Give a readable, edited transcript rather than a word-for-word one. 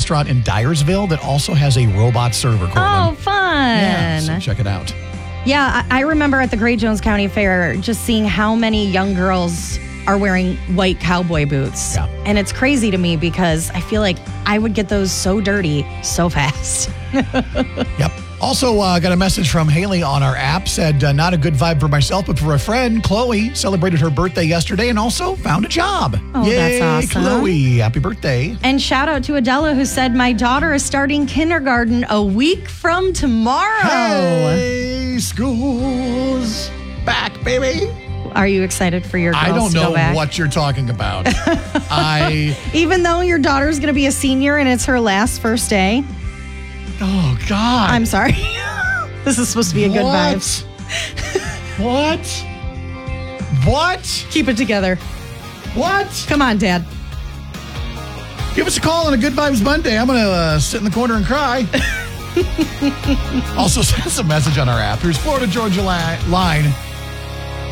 restaurant in Dyersville that also has a robot server, Cortland. Oh, fun. Yeah, so check it out. Yeah, I remember at the Great Jones County Fair just seeing how many young girls are wearing white cowboy boots. Yeah. And it's crazy to me because I feel like I would get those so dirty so fast. Yep. Also, got a message from Haley on our app. Said, not a good vibe for myself, but for a friend. Chloe celebrated her birthday yesterday and also found a job. Oh, Yay, that's awesome. Chloe, happy birthday. And shout out to Adela who said, my daughter is starting kindergarten a week from tomorrow. Hey, school's back, baby. Are you excited for your girls I don't to go know back? what you're talking about. Even though your daughter's going to be a senior and it's her first day. Oh, God. I'm sorry. This is supposed to be a good vibes. What? Keep it together. What? Come on, Dad. Give us a call on a Good Vibes Monday. I'm going to sit in the corner and cry. Also, send us a message on our app. Here's Florida Georgia Line.